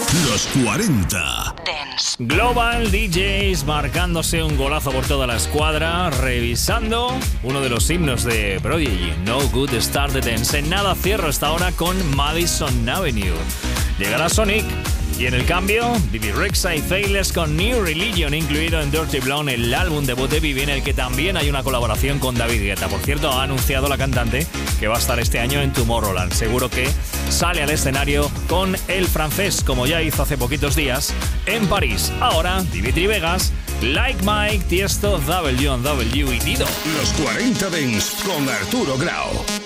Los 40 Dance. Global DJs marcándose un golazo por toda la escuadra, revisando uno de los himnos de Prodigy, No Good Start the Dance. En nada cierro esta hora con Madison Avenue. Llegará Sonic. Y en el cambio, Bibi Rexha y Faithless con New Religion, incluido en Dirty Blonde, el álbum debut de Bibi, en el que también hay una colaboración con David Guetta. Por cierto, ha anunciado la cantante que va a estar este año en Tomorrowland. Seguro que sale al escenario con el francés, como ya hizo hace poquitos días en París. Ahora, Dimitri Vegas, Like Mike, Tiesto, W&W y Dido. Los 40 Dance con Arturo Grau.